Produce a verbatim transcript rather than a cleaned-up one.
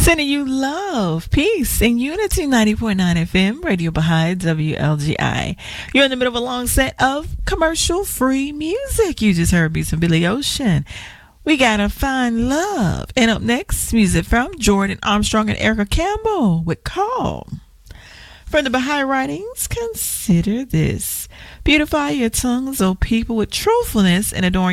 Sending you love, peace, and unity. ninety point nine F M, Radio Baha'i, W L G I. You're in the middle of a long set of commercial-free music. You just heard Beats from Billy Ocean. We gotta find love. And up next, music from Jordan Armstrong and Erica Campbell with Call. From the Baha'i writings, consider this. Beautify your tongues, O people, with truthfulness and adoring